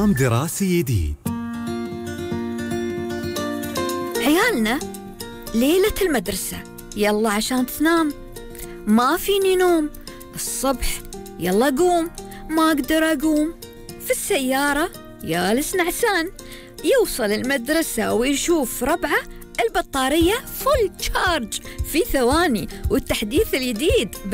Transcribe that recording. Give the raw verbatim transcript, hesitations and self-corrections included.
نظام دراسي جديد. عيالنا ليلة المدرسة يلا عشان تنام، ما فيني نوم، الصبح يلا قوم، ما أقدر أقوم، في السيارة جالس نعسان، يوصل المدرسة ويشوف ربعه البطارية فول تشارج في ثواني، والتحديث الجديد